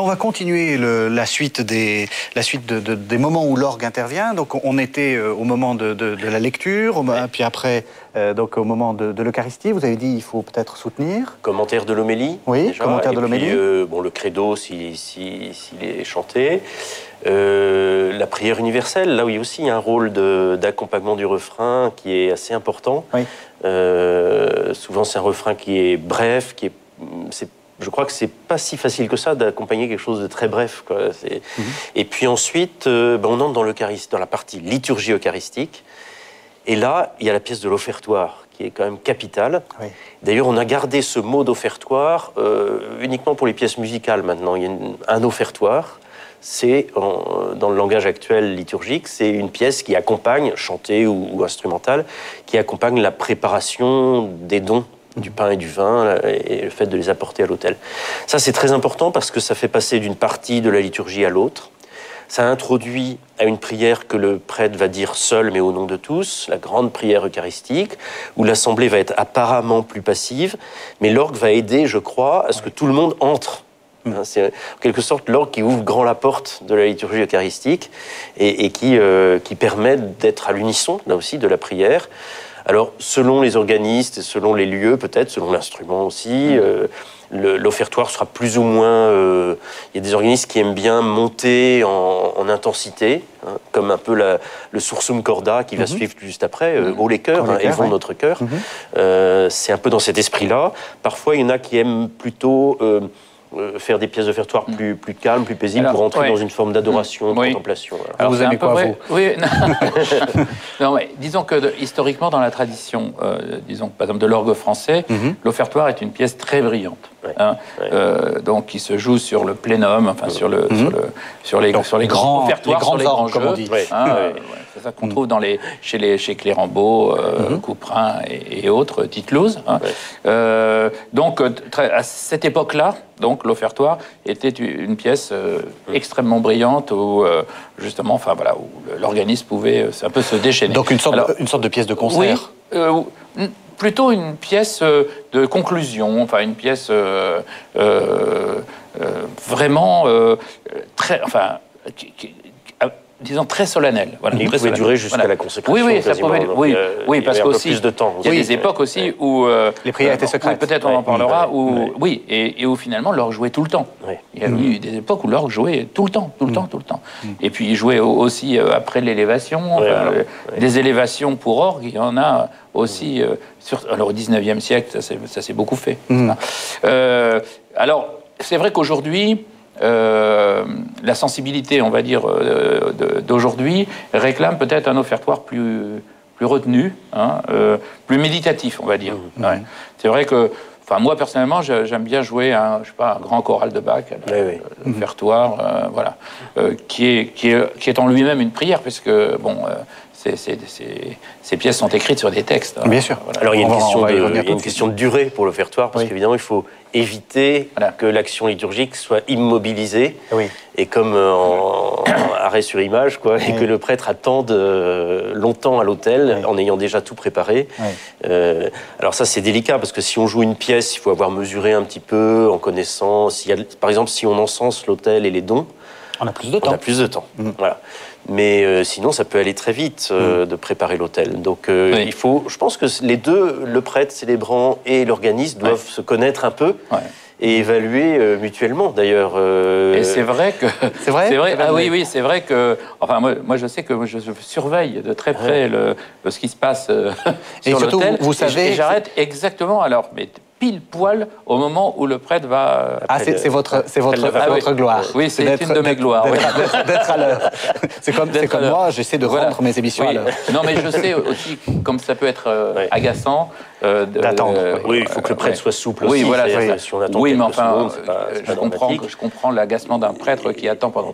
on va continuer la suite des moments où l'orgue intervient. Donc on était au moment de la lecture, puis après donc au moment de l'Eucharistie. Vous avez dit il faut peut-être soutenir. Commentaire de l'homélie. Oui, déjà, commentaire de l'homélie. Bon, le credo s'il est chanté. La prière universelle, là où il y a aussi un rôle d'accompagnement du refrain qui est assez important. Oui. Souvent c'est un refrain qui est bref, je crois que c'est pas si facile que ça d'accompagner quelque chose de très bref, quoi. Et puis ensuite, on entre dans la partie liturgie eucharistique. Et là, il y a la pièce de l'offertoire, qui est quand même capitale. Oui. D'ailleurs, on a gardé ce mot d'offertoire uniquement pour les pièces musicales maintenant. Il y a un offertoire. C'est, dans le langage actuel liturgique, c'est une pièce qui accompagne, chantée ou instrumentale, qui accompagne la préparation des dons, du pain et du vin, et le fait de les apporter à l'autel. Ça, c'est très important parce que ça fait passer d'une partie de la liturgie à l'autre. Ça introduit à une prière que le prêtre va dire seul, mais au nom de tous, la grande prière eucharistique, où l'assemblée va être apparemment plus passive, mais l'orgue va aider, je crois, à ce que tout le monde entre. C'est en quelque sorte l'orgue qui ouvre grand la porte de la liturgie eucharistique et qui permet d'être à l'unisson, là aussi, de la prière. Alors, selon les organistes, selon les lieux peut-être, selon l'instrument aussi, l'offertoire sera plus ou moins... Il y a des organistes qui aiment bien monter en intensité, hein, comme un peu le sursum corda qui va suivre juste après, haut les chœurs, élevons notre cœur. C'est un peu dans cet esprit-là. Parfois, il y en a qui aiment plutôt... faire des pièces d'offertoire plus calmes, plus paisibles, pour entrer dans une forme d'adoration, de contemplation. Alors, vous aimez quoi, vous? Oui, non, mais disons que historiquement, dans la tradition, disons par exemple de l'orgue français, l'offertoire est une pièce très brillante. Donc, qui se joue sur le plénum, enfin sur les grands offertoires, sur les grands jeux. Comme on dit. C'est ça qu'on trouve chez Clérambault, Couperin et autres, Tite-Louse. Donc, à cette époque-là, donc l'offertoire était une pièce extrêmement brillante où justement, enfin voilà, où l'organiste pouvait un peu se déchaîner. Donc une sorte de pièce de concert. Oui, plutôt une pièce de conclusion, enfin une pièce vraiment très, enfin, disons très solennelle. Voilà, il pouvait durer jusqu'à la consécration. Oui, ça pouvait. Oui, parce qu'aussi plus de temps. Il y a des époques aussi où les prières étaient secrètes. Peut-être on en parlera. Et où finalement l'orgue jouait tout le temps. Il y a eu des époques où l'orgue jouait tout le temps. Et puis il jouait aussi après l'élévation. Des élévations pour orgue, il y en a aussi. Alors au XIXe siècle, ça s'est beaucoup fait. Alors c'est vrai qu'aujourd'hui. La sensibilité, on va dire, d'aujourd'hui réclame peut-être un offertoire plus retenu, hein, plus méditatif, on va dire. C'est vrai que, enfin, moi personnellement, j'aime bien jouer un grand choral de Bach, l'offertoire, voilà, qui est en lui-même une prière, puisque bon. Ces pièces sont écrites sur des textes. Bien sûr. Voilà. Alors il y a une question de durée pour l'offertoire, parce qu'évidemment il faut éviter que l'action liturgique soit immobilisée, et comme en arrêt sur image, quoi, et que le prêtre attende longtemps à l'autel en ayant déjà tout préparé. Alors ça c'est délicat, parce que si on joue une pièce, il faut avoir mesuré un petit peu, en connaissant, par exemple si on encense l'autel et les dons, on a plus de temps. On a plus de temps, voilà. Mais sinon, ça peut aller très vite de préparer l'autel. Donc, il faut, je pense que les deux, le prêtre célébrant et l'organiste, doivent se connaître un peu et évaluer mutuellement, d'ailleurs. Et c'est vrai que... C'est vrai. Oui, c'est vrai que... Enfin, moi, je sais que je surveille de très près ce qui se passe sur l'autel. Vous savez... Et j'arrête exactement, alors... Mais pile poil au moment où le prêtre va... c'est votre gloire. Oui, c'est une de mes gloires. D'être à l'heure. C'est comme moi, j'essaie de rendre mes émissions à l'heure. Non, mais je sais aussi, comme ça peut être agaçant... d'attendre. Oui, il faut que le prêtre soit souple aussi. Voilà, si on attend quelques secondes, c'est pas je comprends l'agacement d'un prêtre qui attend pendant